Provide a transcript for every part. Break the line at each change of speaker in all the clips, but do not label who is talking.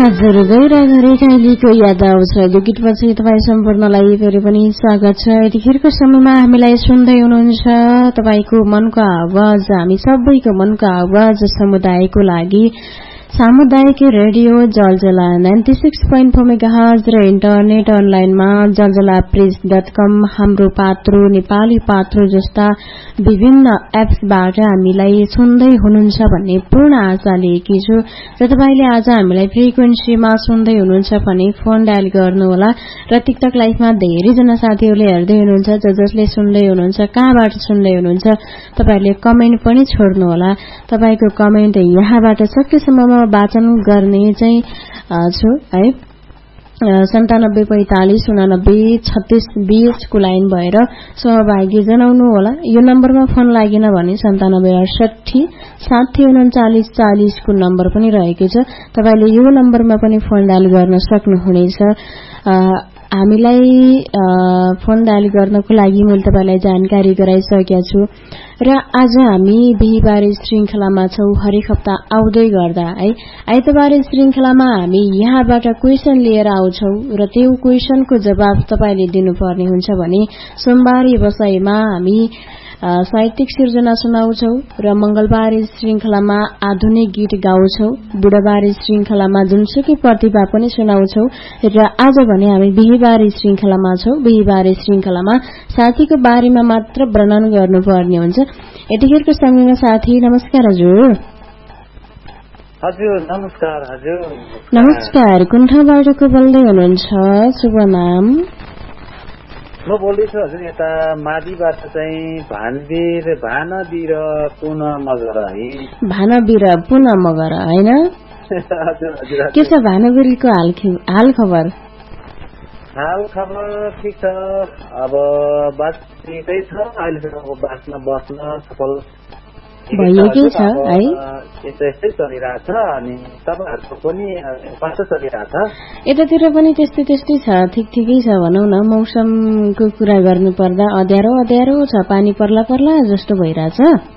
हजुर गैरा घरे कहिलेको याद आउँछ यो गीतपछि तपाईँ सम्पूर्णलाई फेरि पनि स्वागत छ। यतिखेरको समयमा हामीलाई सुन्दै हुनुहुन्छ तपाईँको मनको आवाज, हामी सबैको मनको आवाज समुदायको लागि सामुदायिक रेडियो जलजला 96.4 मेगाहर्ज र इन्टरनेट अनलाइनमा जलजलाप्रेस.com हाम्रो पात्रो नेपाली पात्रो जस्ता विभिन्न एप्सबाट हामीलाई सुन्दै हुनुहुन्छ भन्ने पूर्ण आशा लिएकी छु। र तपाईले आज हामीलाई फ्रिक्वेन्सीमा सुन्दै हुनुहुन्छ भने फोन डायल गर्नुहोला र टिकटक लाइभमा धेरैजना साथीहरूले हेर्दै हुनुहुन्छ, जसले सुन्दै हुनुहुन्छ, कहाँबाट सुन्दै हुनुहुन्छ तपाईहरुले कमेन्ट पनि छोड्नुहोला। तपाईको कमेन्ट यहाँबाट सकेसम्म वाचन गर्ने चाहिँ छु है। 9745893620 को लाइन भएर सहभागी जनाउनु होला। यो नम्बरमा फोन लागेन भने 9768 603940 को नम्बर पनि रहेको छ। तपाईले यो नम्बरमा पनि फोन डायल गर्न सक्नुहुनेछ। हामीलाई फोन डायल गर्नको लागि मैले तपाईलाई जानकारी गराइसकेका छु। र आज हामी बिहीबारे श्रृंखलामा छौं। हरेक हप्ता आउँदै गर्दा है आइतबारे श्रृंखलामा हामी यहाँबाट क्वेशन लिएर आउँछौं र त्यो क्वेशनको जवाब तपाईले दिनुपर्ने हुन्छ भने सोमबारे बसाईमा हामी साहित्यिक सिर्जना सुनाउँछौं र मंगलबारे श्रृंखलामा आधुनिक गीत गाउँछौं। बुधबारे श्रृंखलामा जुनसुकै प्रतिभा पनि सुनाउँछौं र आज भने हामी बिहीबारे श्रृंखलामा छौं। बिहीबारे श्रृंखलामा साथीको बारेमा मात्र वर्णन गर्नुपर्ने हुन्छ। यतिखेरको समयमा साथी नमस्कार हजुर।
हजुर नमस्कार हजुर।
नमस्कार, कुन ठाउँबाट को बोल्दै हुनुहुन्छ? शुभ नाम?
म बोल्दैछु हजुर यता माडीबाट चाहिँ भानवीर पुनः मगर है।
भानवीर पुनः मगर हैन?
हजुर हजुर।
के छ भानवीरको हाल खबर?
हाल खबर ठिक छ। अब बात ठिकै छ। अहिले अब बासमा बस्न सफल
भइएकै छ है।
यस्तै चलिरहेछ। अनि तपाईहरुको पनि कस्तो चलिरहेछ?
यतातिर पनि त्यस्तै छ, ठिकै छ भनौं न। मौसमको कुरा गर्नुपर्दा अँध्यारो छ, पानी पर्ला जस्तो भइरहेछ।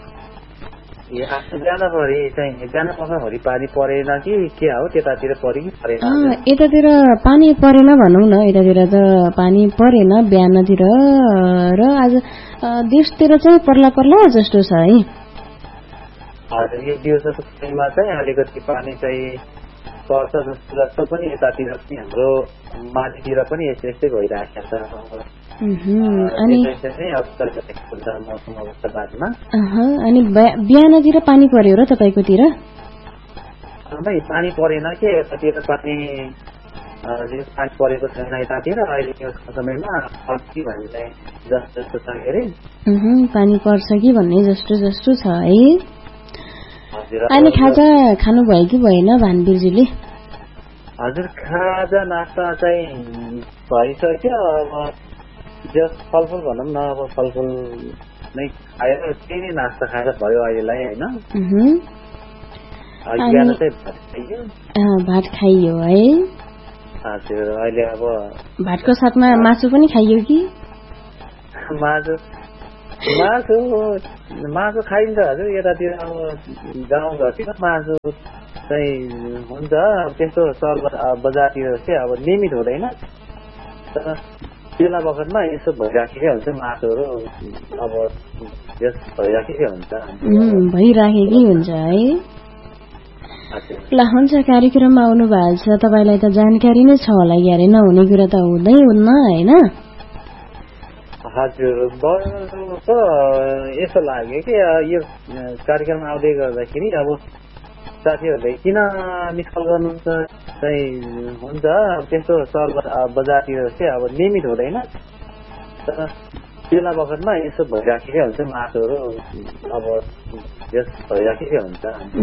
बिहानभरि पानी परेन कि के हो? त्यतातिर परे कि परेन?
यतातिर पानी परेन भनौं न। यतातिर त पानी परेन बिहानतिर र आज दिउँसोतिर चाहिँ पर्ला जस्तो छ है।
हजुर, यो दिउँसोको समयमा चाहिँ अलिकति पानी चाहिँ पर्छ जस्तो पनि यतातिर पनि हाम्रो माथितिर पनि यस्तै भइरहेको छ।
अनि बिहानतिर पानी पर्यो र तपाईकोतिर?
पानी परेन कि यतातिर पानी परेको छैन यतातिर अहिले यो समयमा। भन्ने जस्तो छ के अरे
पानी पर्छ कि भन्ने जस्तो छ है। अनि खाजा खानु भयो कि भएन भानवीरजीले?
हजुर, खाजा नास्ता चाहिँ भइसक्यो। अब फलफुल भनौँ न, अब फलफुल नै खाएर त्यही नै नास्ता खाएर भयो अहिलेलाई होइन। बिहान चाहिँ
भात खाइयो है?
हजुर, अहिले अब
भातको साथमा मासु पनि खाइयो कि?
मासु खाइन्छ हजुर। यतातिर अब गाउँघरतिर मासु चाहिँ हुन्छ। त्यस्तो सहर बजारतिर चाहिँ अब नियमित हुँदैन। तर बेला बखतमा यसो भइराखेकै हुन्छ मासुहरू। अब भइराखेकै हुन्छ
है। ल हुन्छ, कार्यक्रममा आउनु भएको छ। तपाईलाई त जानकारी नै छ होला यारे, नहुने कुरा त हुँदै हुन्न हैन?
हजुर, यसो लाग्यो कि यो कार्यक्रम आउँदै गर्दाखेरि अब साथीहरूले किन मिस कल गर्नुहुन्छ चाहिँ हुन्छ। त्यस्तो सहर बजारतिर चाहिँ अब नियमित हुँदैन। तर बेला बखतमा यसो भइराखेकै हुन्छ मासुहरू। अब भइराखेकै हुन्छ।